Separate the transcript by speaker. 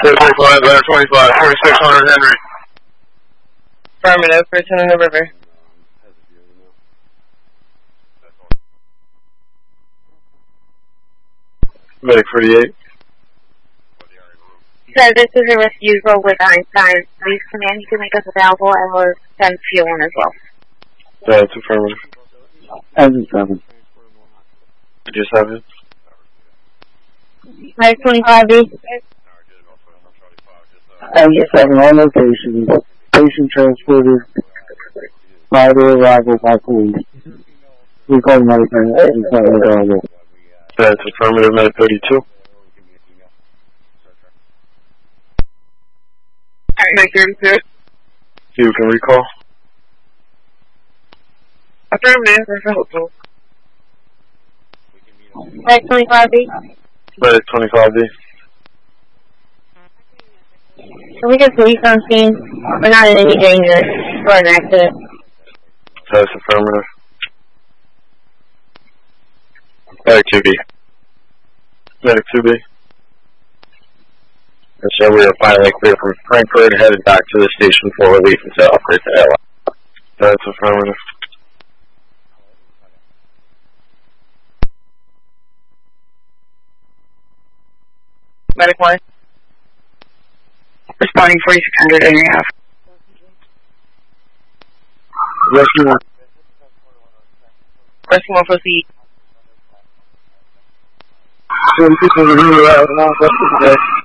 Speaker 1: 45, 25, 4600 Henry.
Speaker 2: Affirmative, return on the river.
Speaker 1: Medic 48.
Speaker 3: So this is a refusal with Einstein. Please command you can make us available and we'll send fuel in as well.
Speaker 1: That's affirmative.
Speaker 4: Engine 7.
Speaker 1: Just have it.
Speaker 3: 525B.
Speaker 4: Engine 7 on location. Patient transported. Rider arrival by police. We call the medic and engine 7 available.
Speaker 1: That's affirmative, Medic 32.
Speaker 2: Medic 32.
Speaker 1: You can recall.
Speaker 2: Affirmative, referral.
Speaker 3: Medic 25B.
Speaker 1: Medic 25B.
Speaker 3: Can we get police on scene? We're not in any danger for an accident.
Speaker 1: That's affirmative. Medic 2B. Medic 2B.
Speaker 5: And so we are finally clear from Frankfurt, headed back to the station for relief until upgrade to airline.
Speaker 1: That's affirmative.
Speaker 2: Medic 1. Responding 4600 and a half.
Speaker 4: Rescue 1.
Speaker 2: Rescue 1 proceed.
Speaker 4: So the people in the river out now, that's today.